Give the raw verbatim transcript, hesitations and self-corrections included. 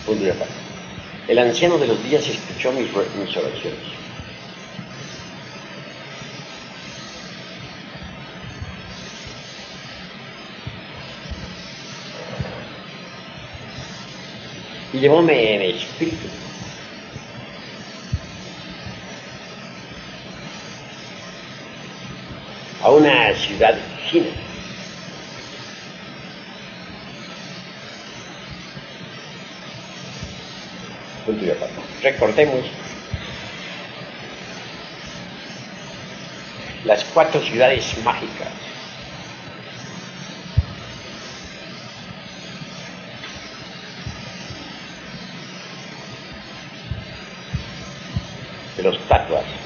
Punto y aparte. El anciano de los días escuchó mis, mis oraciones. Y llevóme en espíritu a una ciudad fina. Punto y aparte. Recordemos las cuatro ciudades mágicas. De los tatuas.